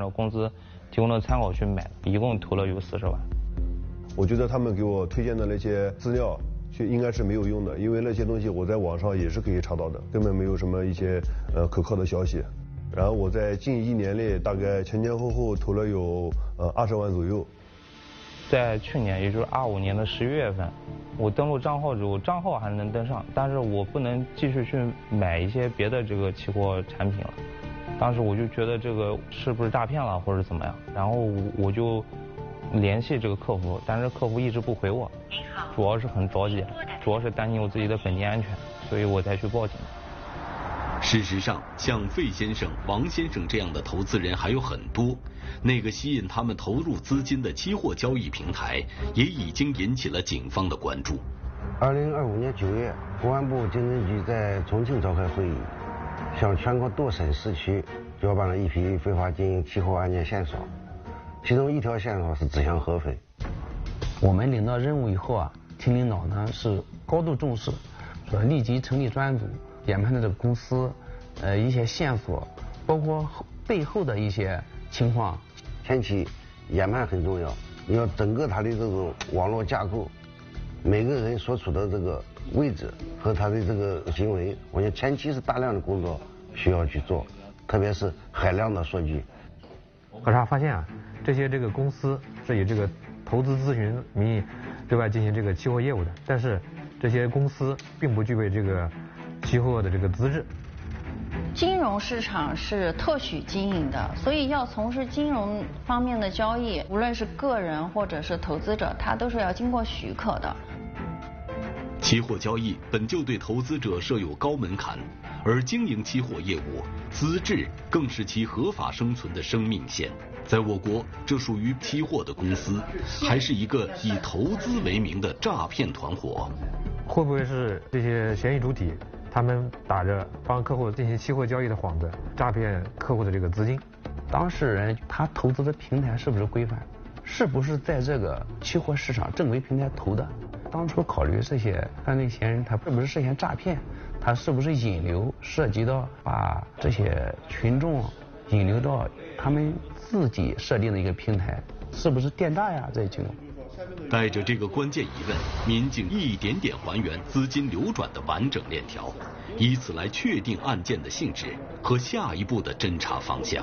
公司提供的参考去买，一共投了有40万。 我觉得他们给我推荐的那些资料应该是没有用的，因为那些东西我在网上也是可以查到的，根本没有什么一些可靠的消息。然后我在近1年内大概前前后后投了有20万左右。 在去年，也就是25年的11月份，我登录账号之后，账号还能登上，但是我不能继续去买一些别的这个期货产品了。当时我就觉得这个是不是诈骗了或者怎么样，然后我就联系这个客服，但是客服一直不回我。主要是很着急，主要是担心我自己的本金安全，所以我才去报警。 事实上，像费先生、王先生这样的投资人还有很多。那个吸引他们投入资金的期货交易平台，也已经引起了警方的关注。 2025年9月，公安部经侦局在重庆召开会议，向全国多省市区交办了一批非法经营期货案件线索，其中一条线索是指向合肥。 我们领到任务以后啊，厅领导呢是高度重视，说立即成立专案组，研判的这个公司，一些线索，包括背后的一些情况。 前期研判很重要，你要整个它的这种网络架构，每个人所处的这个位置和他的这个行为，我觉得前期是大量的工作需要去做，特别是海量的数据。 核查发现啊，这个公司是以这个投资咨询名义对外进行这个期货业务的，但是这些公司并不具备这个期货的这个资质。 金融市场是特许经营的，所以要从事金融方面的交易，无论是个人或者是投资者，他都是要经过许可的。 期货交易本就对投资者设有高门槛，而经营期货业务，资质更是其合法生存的生命线。在我国，这属于期货的公司，还是一个以投资为名的诈骗团伙。 会不会是这些嫌疑主体？他们打着帮客户进行期货交易的幌子，诈骗客户的这个资金。 当事人他投资的平台是不是规范？是不是在这个期货市场正规平台投的？当初考虑这些犯罪嫌疑人，他是不是涉嫌诈骗？他是不是引流，涉及到把这些群众引流到他们自己设定的一个平台？是不是电诈呀？这些情况。 带着这个关键疑问，民警一点点还原资金流转的完整链条，以此来确定案件的性质和下一步的侦查方向。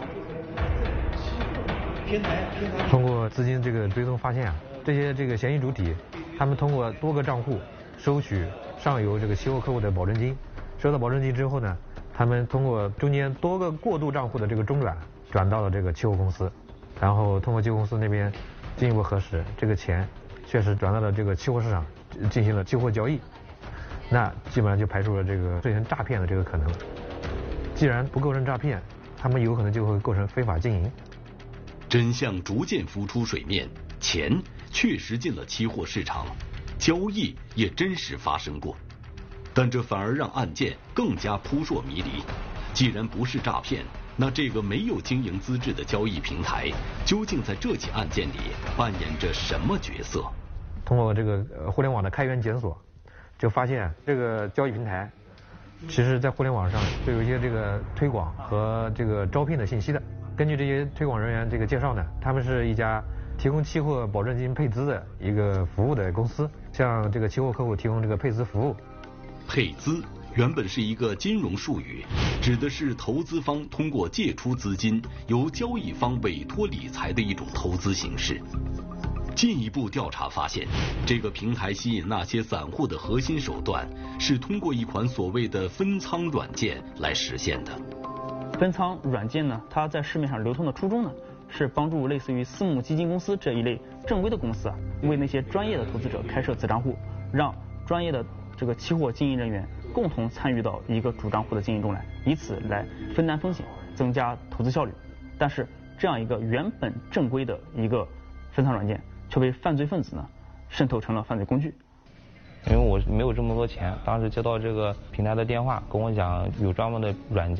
通过资金这个追踪发现啊，这个嫌疑主体，他们通过多个账户收取上游这个期货客户的保证金，收到保证金之后呢，他们通过中间多个过渡账户的这个中转到了这个期货公司，然后通过期货公司那边进一步核实，这个钱确实转到了这个期货市场进行了期货交易，那基本上就排除了这个涉嫌诈骗的这个可能了。既然不构成诈骗，他们有可能就会构成非法经营。 真相逐渐浮出水面，钱确实进了期货市场，交易也真实发生过，但这反而让案件更加扑朔迷离。既然不是诈骗，那这个没有经营资质的交易平台，究竟在这起案件里扮演着什么角色？ 通过这个互联网的开源检索，就发现这个交易平台，其实在互联网上就有一些这个推广和这个招聘的信息的。根据这些推广人员这个介绍呢，他们是一家提供期货保证金配资的一个服务的公司，向这个期货客户提供这个配资服务。 配资原本是一个金融术语，指的是投资方通过借出资金，由交易方委托理财的一种投资形式。进一步调查发现，这个平台吸引那些散户的核心手段是通过一款所谓的分仓软件来实现的。 分仓软件呢，它在市面上流通的初衷呢，是帮助类似于私募基金公司这一类正规的公司啊，为那些专业的投资者开设子账户，让专业的这个期货经营人员共同参与到一个主账户的经营中来，以此来分担风险，增加投资效率。但是这样一个原本正规的一个分仓软件，却被犯罪分子呢渗透成了犯罪工具。 因为我没有这么多钱，当时接到这个平台的电话，跟我讲有专门的软件。